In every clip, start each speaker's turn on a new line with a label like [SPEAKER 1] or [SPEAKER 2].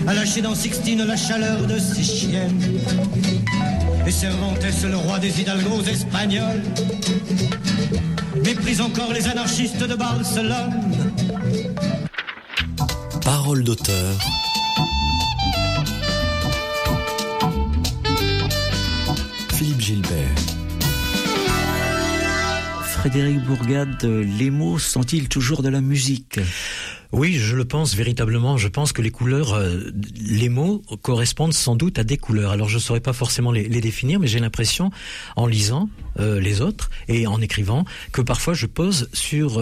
[SPEAKER 1] a lâché dans Sixtine la chaleur de ses chiennes. Et Cervantes, le roi des hidalgos espagnols, méprise encore les anarchistes de Barcelone.
[SPEAKER 2] Parole d'auteur. Philippe Gilbert.
[SPEAKER 3] Frédéric Bourgade, les mots sont-ils toujours de la musique ?
[SPEAKER 4] Oui, je le pense véritablement. Je pense que les couleurs, les mots correspondent sans doute à des couleurs. Alors je ne saurais pas forcément les définir, mais j'ai l'impression, en lisant les autres et en écrivant, que parfois je pose sur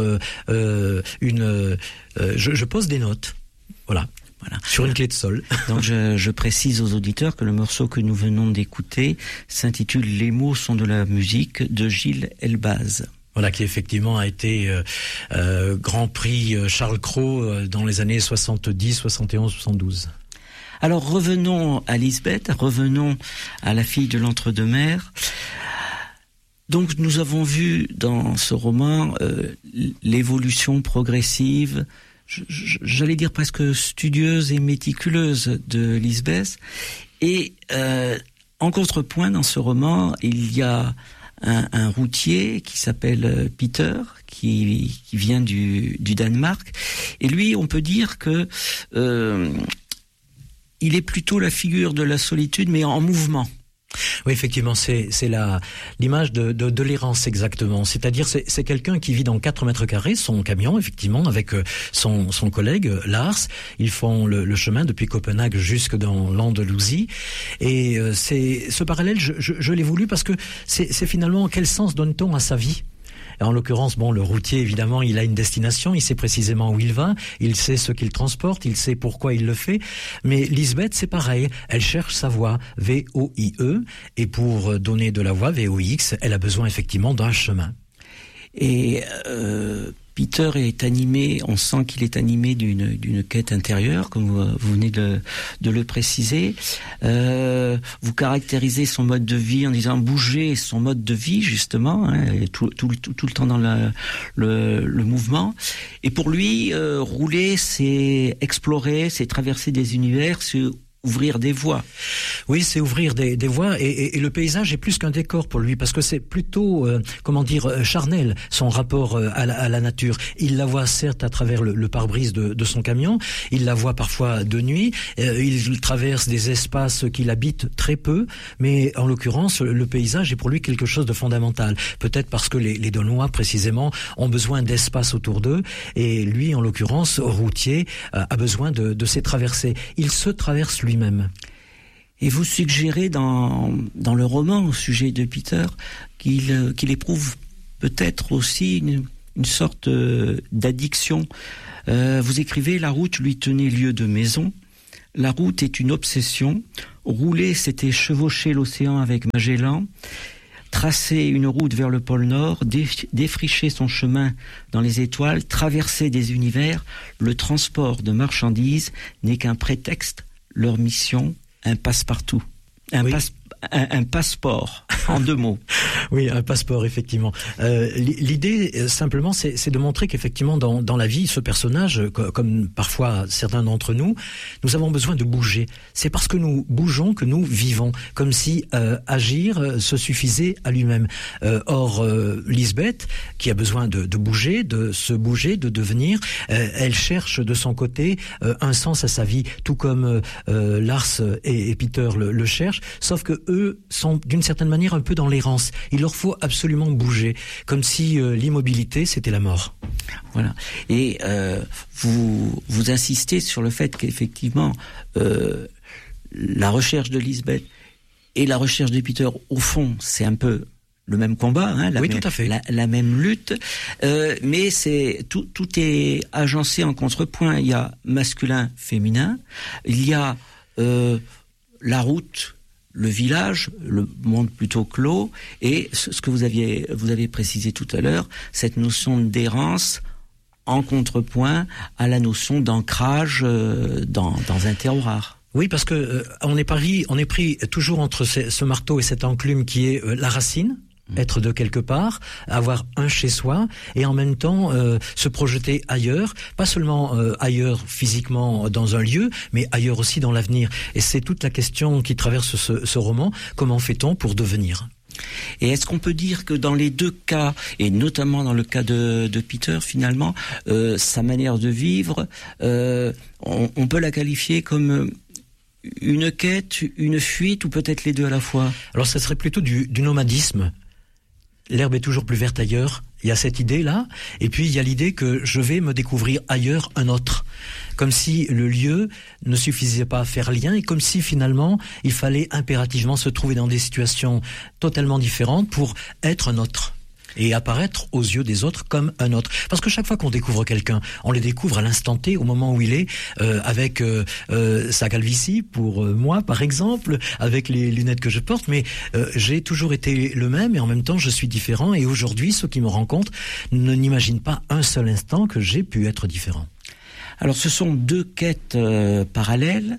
[SPEAKER 4] je pose des notes. Voilà. Sur une clé de sol.
[SPEAKER 3] Donc je précise aux auditeurs que le morceau que nous venons d'écouter s'intitule « Les mots sont de la musique » de Gilles Elbaz.
[SPEAKER 4] Voilà, qui effectivement a été Grand Prix Charles Cros dans les années 70, 71, 72.
[SPEAKER 3] Alors revenons à Lisbeth, revenons à la fille de l'entre-deux-mers. Donc nous avons vu dans ce roman l'évolution progressive, j'allais dire presque studieuse et méticuleuse de Lisbeth. Et en contrepoint, dans ce roman, il y a un routier qui s'appelle Peter, qui vient du Danemark. Et lui, on peut dire que il est plutôt la figure de la solitude, mais en mouvement.
[SPEAKER 4] Oui, effectivement, c'est l'image de l'errance exactement. C'est-à-dire, c'est quelqu'un qui vit dans 4 mètres carrés, son camion, effectivement, avec son collègue Lars. Ils font le chemin depuis Copenhague jusque dans l'Andalousie. Et c'est ce parallèle, je l'ai voulu parce que c'est finalement quel sens donne-t-on à sa vie ? En l'occurrence, le routier, évidemment, il a une destination, il sait précisément où il va, il sait ce qu'il transporte, il sait pourquoi il le fait. Mais Lisbeth, c'est pareil, elle cherche sa voie, V-O-I-E, et pour donner de la voix, V-O-X, elle a besoin effectivement d'un chemin.
[SPEAKER 3] Et Peter est animé, on sent qu'il est animé d'une quête intérieure, comme vous venez de le préciser. Vous caractérisez son mode de vie en disant bouger, son mode de vie justement, hein, tout le temps dans le mouvement. Et pour lui, rouler, c'est explorer, c'est traverser des univers, c'est ouvrir des voies.
[SPEAKER 4] Oui, c'est ouvrir des voies et le paysage est plus qu'un décor pour lui parce que c'est plutôt, charnel, son rapport à la nature. Il la voit certes à travers le pare-brise de son camion, il la voit parfois de nuit, il traverse des espaces qu'il habite très peu, mais en l'occurrence, le paysage est pour lui quelque chose de fondamental. Peut-être parce que les Danois, précisément, ont besoin d'espace autour d'eux et lui, en l'occurrence, routier, a besoin de ces traversées. Il se traverse lui-même.
[SPEAKER 3] Et vous suggérez dans le roman au sujet de Peter qu'il éprouve peut-être aussi une sorte d'addiction. Vous écrivez « La route lui tenait lieu de maison. La route est une obsession. Rouler, c'était chevaucher l'océan avec Magellan. Tracer une route vers le pôle Nord, défricher son chemin dans les étoiles, traverser des univers. Le transport de marchandises n'est qu'un prétexte. Leur mission, un passe-partout. Un passeport, en 2 mots.
[SPEAKER 4] Oui, un passeport, effectivement. L'idée, simplement, c'est de montrer qu'effectivement, dans la vie, ce personnage, comme parfois certains d'entre nous, nous avons besoin de bouger. C'est parce que nous bougeons que nous vivons, comme si agir se suffisait à lui-même. Or, Lisbeth, qui a besoin de bouger, de se bouger, de devenir, elle cherche de son côté un sens à sa vie, tout comme Lars et Peter le cherchent, sauf que eux sont d'une certaine manière un peu dans l'errance. Il leur faut absolument bouger, comme si l'immobilité c'était la mort.
[SPEAKER 3] Voilà. Et vous insistez sur le fait qu'effectivement la recherche de Lisbeth et la recherche de Peter, au fond, c'est un peu le même combat, hein,
[SPEAKER 4] oui, tout à fait.
[SPEAKER 3] La même lutte, mais tout est agencé en contrepoint. Il y a masculin, féminin, il y a la route, le village, le monde plutôt clos, et ce que vous avez précisé tout à l'heure, cette notion d'errance en contrepoint à la notion d'ancrage dans un terreau rare.
[SPEAKER 4] Oui, parce que on est pris toujours entre ce marteau et cette enclume qui est la racine, être de quelque part, avoir un chez soi et en même temps se projeter ailleurs, pas seulement ailleurs physiquement dans un lieu, mais ailleurs aussi dans l'avenir. Et c'est toute la question qui traverse ce roman. Comment fait-on pour devenir ?
[SPEAKER 3] Et est-ce qu'on peut dire que dans les deux cas, et notamment dans le cas de Peter, finalement, sa manière de vivre, on peut la qualifier comme une quête, une fuite, ou peut-être les deux à la fois ?
[SPEAKER 4] Alors ça serait plutôt du nomadisme. L'herbe est toujours plus verte ailleurs. Il y a cette idée-là. Et puis, il y a l'idée que je vais me découvrir ailleurs un autre. Comme si le lieu ne suffisait pas à faire lien et comme si, finalement, il fallait impérativement se trouver dans des situations totalement différentes pour être un autre. Et apparaître aux yeux des autres comme un autre. Parce que chaque fois qu'on découvre quelqu'un, on le découvre à l'instant T, au moment où il est, avec sa calvitie, pour moi par exemple, avec les lunettes que je porte, mais j'ai toujours été le même et en même temps je suis différent. Et aujourd'hui, ceux qui me rencontrent n'imaginent pas un seul instant que j'ai pu être différent.
[SPEAKER 3] Alors ce sont deux quêtes parallèles.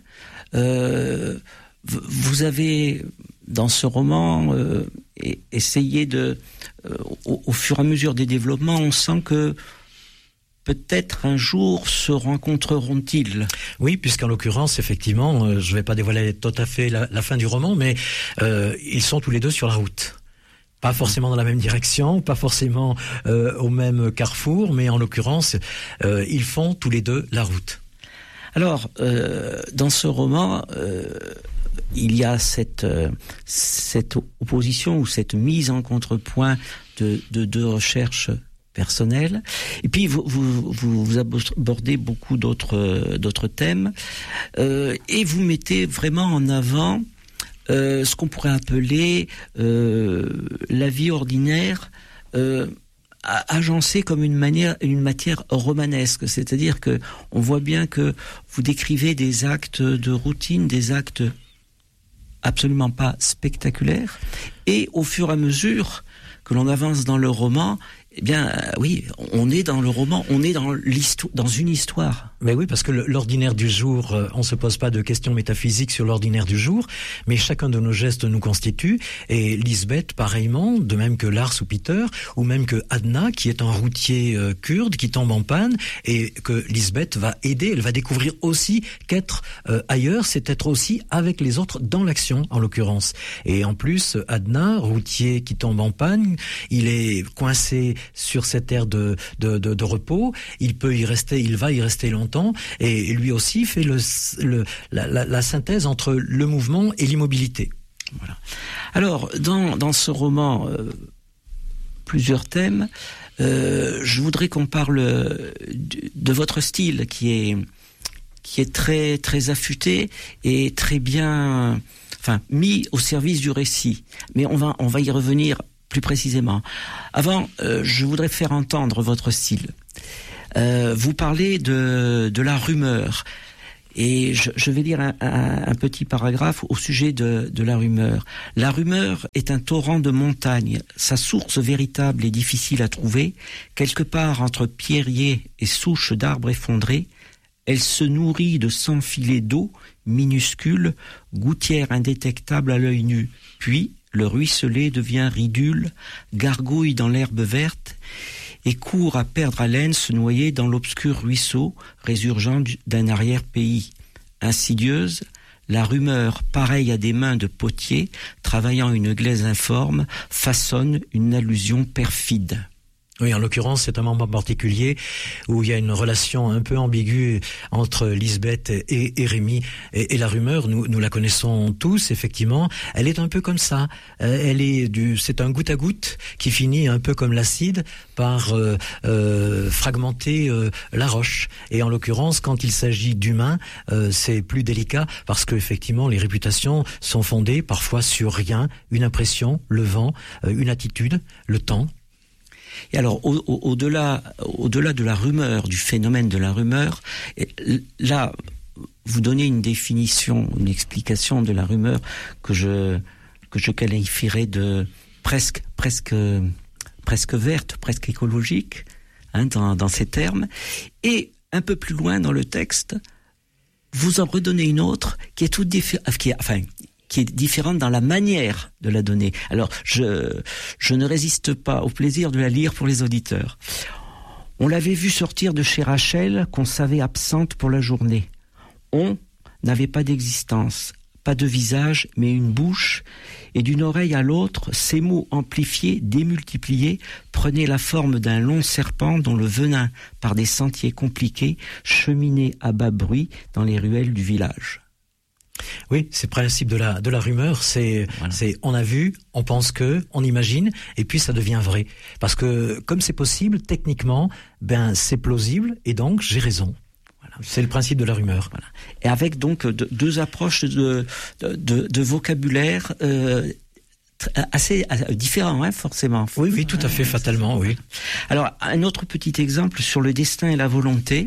[SPEAKER 3] Vous avez, dans ce roman, essayé de... au fur et à mesure des développements, on sent que peut-être un jour se rencontreront-ils.
[SPEAKER 4] Oui, puisqu'en l'occurrence, effectivement, je ne vais pas dévoiler tout à fait la fin du roman, mais ils sont tous les deux sur la route. Pas forcément dans la même direction, pas forcément au même carrefour, mais en l'occurrence, ils font tous les deux la route. Alors, dans ce roman... il y a cette opposition ou cette mise en contrepoint de deux recherches personnelles. Et puis vous abordez beaucoup d'autres thèmes et vous mettez vraiment en avant ce qu'on pourrait appeler la vie ordinaire, agencée comme une matière romanesque. C'est-à-dire que on voit bien que vous décrivez des actes de routine, des actes absolument pas spectaculaire, et au fur et à mesure que l'on avance dans le roman, eh bien, oui, on est dans le roman, on est dans une histoire. Mais oui, parce que l'ordinaire du jour, on se pose pas de questions métaphysiques sur l'ordinaire du jour, mais chacun de nos gestes nous constitue. Et Lisbeth, pareillement, de même que Lars ou Peter, ou même que Adna, qui est un routier kurde, qui tombe en panne, et que Lisbeth va aider, elle va découvrir aussi qu'être ailleurs, c'est être aussi avec les autres dans l'action, en l'occurrence. Et en plus, Adna, routier qui tombe en panne, il est coincé sur cette aire de repos, il va y rester longtemps, et lui aussi fait la synthèse entre le mouvement et l'immobilité.
[SPEAKER 3] Voilà. Alors, dans ce roman, plusieurs thèmes, je voudrais qu'on parle de votre style qui est très, très affûté et très bien, mis au service du récit. Mais on va y revenir plus précisément. Avant, je voudrais faire entendre votre style. Vous parlez de la rumeur. Et je vais lire un petit paragraphe au sujet de la rumeur. La rumeur est un torrent de montagne. Sa source véritable et difficile à trouver, quelque part entre pierriers et souches d'arbres effondrés. Elle se nourrit de 100 filets d'eau minuscules, gouttières indétectables à l'œil nu. Puis, le ruisselet devient ridule, gargouille dans l'herbe verte et court à perdre haleine se noyer dans l'obscur ruisseau résurgent d'un arrière-pays. Insidieuse, la rumeur, pareille à des mains de potier, travaillant une glaise informe, façonne une allusion perfide.
[SPEAKER 4] Oui, en l'occurrence, c'est un moment particulier où il y a une relation un peu ambiguë entre Lisbeth et Rémi. Et la rumeur, nous la connaissons tous, effectivement. Elle est un peu comme ça. C'est un goutte à goutte qui finit un peu comme l'acide par fragmenter la roche. Et en l'occurrence, quand il s'agit d'humains, c'est plus délicat parce que effectivement, les réputations sont fondées parfois sur rien, une impression, le vent, une attitude, le temps.
[SPEAKER 3] Et alors, au-delà de la rumeur, du phénomène de la rumeur, là, vous donnez une définition, une explication de la rumeur que je qualifierais de presque verte, presque écologique, dans ces termes. Et un peu plus loin dans le texte, vous en redonnez une autre qui est toute différente, qui qui est différente dans la manière de la donner. Alors, je ne résiste pas au plaisir de la lire pour les auditeurs. On l'avait vue sortir de chez Rachel, qu'on savait absente pour la journée. On n'avait pas d'existence, pas de visage, mais une bouche, et d'une oreille à l'autre, ces mots amplifiés, démultipliés, prenaient la forme d'un long serpent dont le venin, par des sentiers compliqués, cheminait à bas bruit dans les ruelles du village.
[SPEAKER 4] Oui, c'est le principe de la rumeur, c'est on a vu, on pense que, on imagine, et puis ça devient vrai. Parce que comme c'est possible, techniquement, c'est plausible, et donc j'ai raison. Voilà. C'est le principe de la rumeur.
[SPEAKER 3] Voilà. Et avec donc deux approches de vocabulaire assez différents, forcément.
[SPEAKER 4] Oui, tout à fait, fatalement, oui.
[SPEAKER 3] Alors, un autre petit exemple sur le destin et la volonté.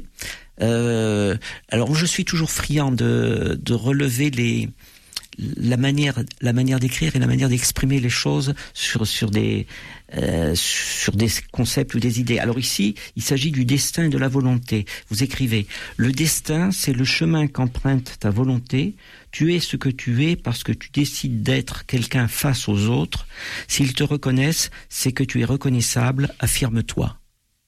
[SPEAKER 3] Alors je suis toujours friand de relever la manière d'écrire et la manière d'exprimer les choses sur des concepts ou des idées. Alors ici, il s'agit du destin et de la volonté. Vous écrivez: le destin, c'est le chemin qu'emprunte ta volonté. Tu es ce que tu es parce que tu décides d'être quelqu'un face aux autres. S'ils te reconnaissent, c'est que tu es reconnaissable. Affirme-toi.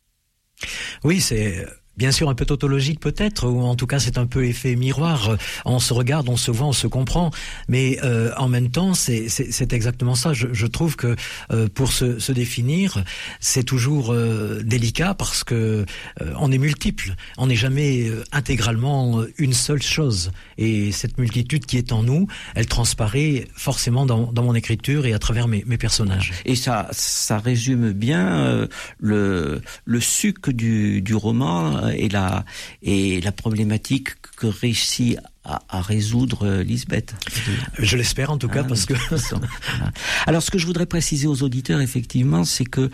[SPEAKER 4] Oui, c'est bien sûr un peu tautologique peut-être, ou en tout cas c'est un peu effet miroir. On se regarde, on se voit, on se comprend, mais en même temps c'est exactement ça. Je trouve que pour se définir, c'est toujours délicat parce que on est multiple, on n'est jamais intégralement une seule chose. Et cette multitude qui est en nous, elle transparaît forcément dans mon écriture et à travers mes personnages.
[SPEAKER 3] Et ça résume bien le suc du roman et la problématique que réussit à résoudre Lisbeth.
[SPEAKER 4] Je l'espère en tout cas, parce que...
[SPEAKER 3] Alors, ce que je voudrais préciser aux auditeurs, effectivement, c'est que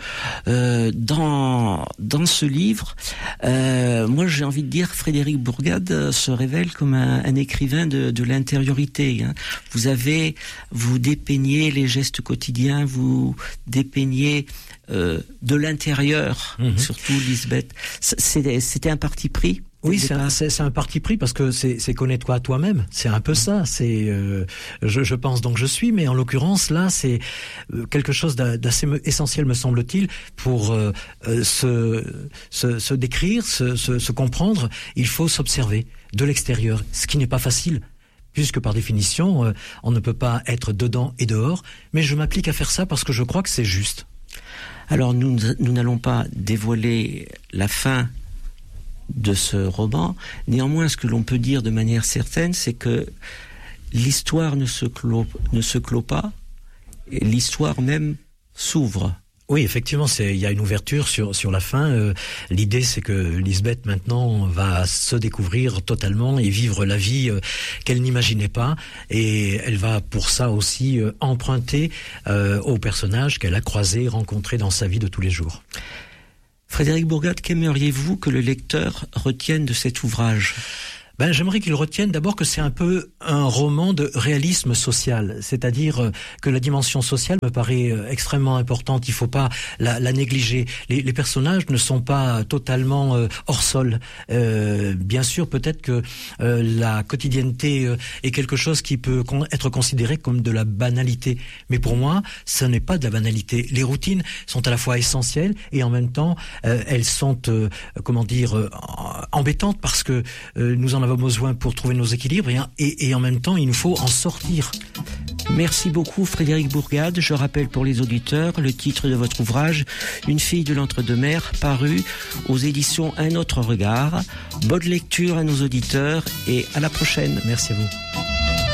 [SPEAKER 3] dans ce livre, moi j'ai envie de dire, Frédéric Bourgade se révèle comme un écrivain de l'intériorité. Vous dépeignez les gestes quotidiens, vous dépeignez de l'intérieur, surtout Lisbeth. C'était un parti pris?
[SPEAKER 4] Oui, c'est un parti pris parce que c'est connais-toi toi-même. C'est un peu ça. C'est je pense donc je suis, mais en l'occurrence là, c'est quelque chose d'assez essentiel, me semble-t-il, pour se décrire, se comprendre. Il faut s'observer de l'extérieur, ce qui n'est pas facile, puisque par définition, on ne peut pas être dedans et dehors. Mais je m'applique à faire ça parce que je crois que c'est juste.
[SPEAKER 3] Alors nous n'allons pas dévoiler la fin de ce roman. Néanmoins, ce que l'on peut dire de manière certaine, c'est que l'histoire ne se clôt pas, et l'histoire même s'ouvre.
[SPEAKER 4] Oui, effectivement, il y a une ouverture sur la fin. L'idée, c'est que Lisbeth, maintenant, va se découvrir totalement et vivre la vie qu'elle n'imaginait pas. Et elle va, pour ça aussi, emprunter aux personnages qu'elle a croisés, rencontrés dans sa vie de tous les jours.
[SPEAKER 3] Frédéric Bourgade, qu'aimeriez-vous que le lecteur retienne de cet ouvrage ?
[SPEAKER 4] J'aimerais qu'il retienne d'abord que c'est un peu un roman de réalisme social, c'est-à-dire que la dimension sociale me paraît extrêmement importante. Il faut pas la négliger. Les personnages ne sont pas totalement hors sol. Bien sûr, peut-être que la quotidienneté est quelque chose qui peut être considéré comme de la banalité. Mais pour moi, ce n'est pas de la banalité. Les routines sont à la fois essentielles et en même temps, elles sont, embêtantes parce que nous en avons besoin pour trouver nos équilibres et en même temps il nous faut en sortir.
[SPEAKER 3] Merci beaucoup Frédéric Bourgade. Je rappelle pour les auditeurs le titre de votre ouvrage, Une fille de l'entre-deux-mers, paru aux éditions Un autre regard. Bonne lecture à nos auditeurs et à la prochaine.
[SPEAKER 4] Merci à vous.